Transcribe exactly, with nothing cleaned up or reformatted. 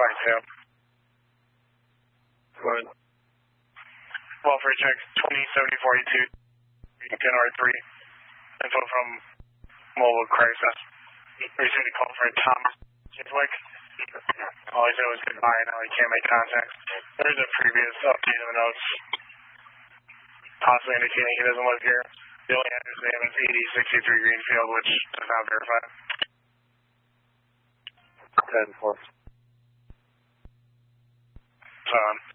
flight two. Good. Welfare check twenty seventy forty-two, ten R three. Info from mobile crisis. Received a call for Thomas Chidwick. All he said was goodbye, now he can't make contact. There's a previous update of the notes, possibly indicating he doesn't live here. The only address they have is eighty sixty-three Greenfield, which is not verified. ten four. So,